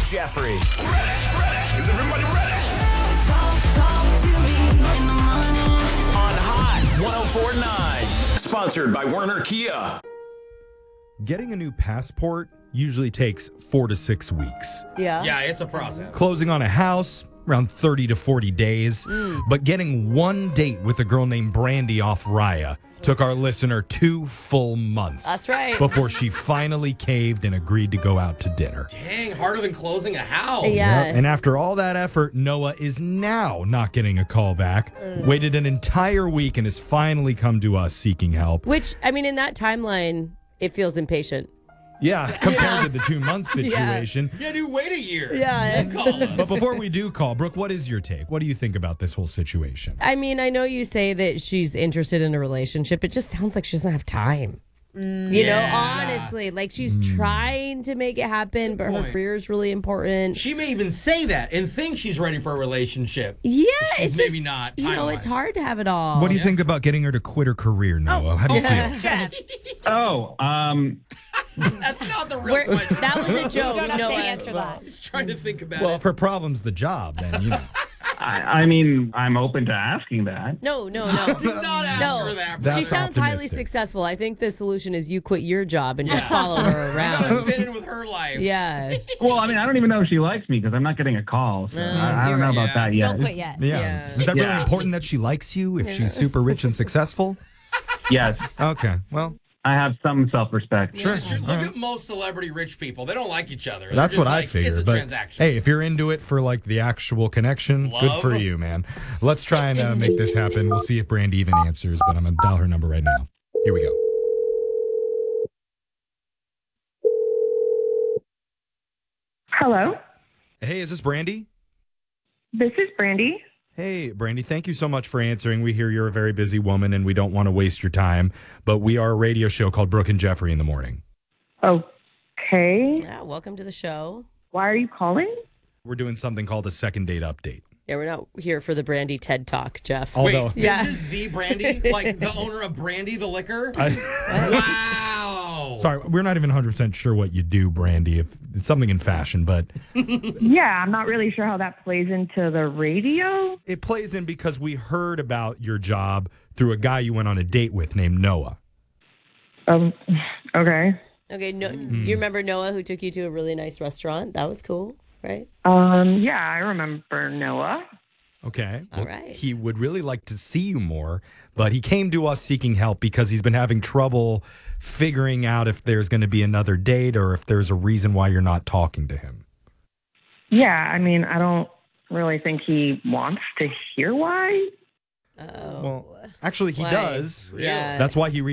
Jeffrey. Is everybody ready? Talk to me in the morning. On Hot 1049. Sponsored by Werner Kia. Getting a new passport usually takes 4 to 6 weeks. Yeah, it's a process. Closing on a house, around 30 to 40 days. But getting one date with a girl named Brandy off Raya took our listener 2 full months. That's right. Before she finally caved and agreed to go out to dinner. Dang, harder than closing a house. Yeah. Yep. And after all that effort, Noah is now not getting a call back. Waited an entire week and has finally come to us seeking help. Which, I mean, in that timeline, it feels impatient. Yeah, compared to the 2-month situation. Yeah, dude, wait a year. Yeah. Don't call us. But before we do call, Brooke, what is your take? What do you think about this whole situation? I mean, I know you say that she's interested in a relationship. It just sounds like she doesn't have time. You know, honestly, like she's trying to make it happen, but her point. career is really important. She may even say that and think she's ready for a relationship. Yeah, She's it's maybe just, not you know, time-wise. it's hard to have it all. What do you think about getting her to quit her career, Noah? How do you feel? That's not the real We're- question. that was a joke. don't have No, to answer that. He's trying to think about Well, it. if her problem's the job, then, you know. I mean, I'm open to asking that. no. Do not ask No. her that. That's She sounds highly optimistic. successful. I think the solution is you quit your job and just follow her You gotta around. fit in with her life. Yeah. Well, I mean, I don't even know if she likes me because I'm not getting a call. So I you're don't know right. about that Yeah, yet. Don't quit yet. Yeah. Is that really Yeah. important that she likes you if she's super rich and successful? Yes, Okay, well, I have some self-respect. Sure. Look at most celebrity rich people. They don't like each other. They're that's just what I like, figure. It's a But transaction. hey, if you're into it for like the actual connection, good Love. for you, man. Let's try and make this happen. We'll see if Brandy even answers, but I'm going to dial her number right now. Here we go. Hello, Hey, is this Brandy? this is Brandy. Hey, Brandy, thank you so much for answering. We hear you're a very busy woman and we don't want to waste your time, but we are a radio show called Brooke and Jeffrey in the Morning. Okay. Yeah, welcome to the show. Why are you calling? We're doing something called a second date update. Yeah, we're not here for the Brandy TED Talk, Jeff. Although- Wait, Yeah. this is the Brandy? Like the owner of Brandy the Liquor? Wow. Sorry, we're not even 100% sure what you do, Brandy. If it's something in fashion, but Yeah, I'm not really sure how that plays into the radio. it plays in because we heard about your job through a guy you went on a date with named Noah. Okay. Okay, you remember Noah who took you to a really nice restaurant? That was cool, right? Yeah, I remember Noah. Okay. All right. He would really like to see you more, but he came to us seeking help because he's been having trouble figuring out if there's going to be another date or if there's a reason why you're not talking to him. Yeah, I mean, I don't really think he wants to hear why. Oh. Well, actually, he Why? does. Yeah. That's why he